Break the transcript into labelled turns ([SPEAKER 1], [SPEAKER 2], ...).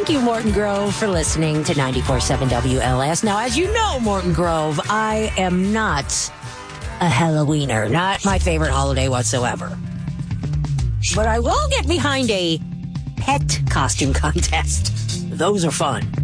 [SPEAKER 1] Thank you, Morton Grove, for listening to 94.7 WLS. Now, as you know, Morton Grove, I am not a Halloweener. Not my favorite holiday whatsoever. But I will get behind a pet costume contest. Those are fun.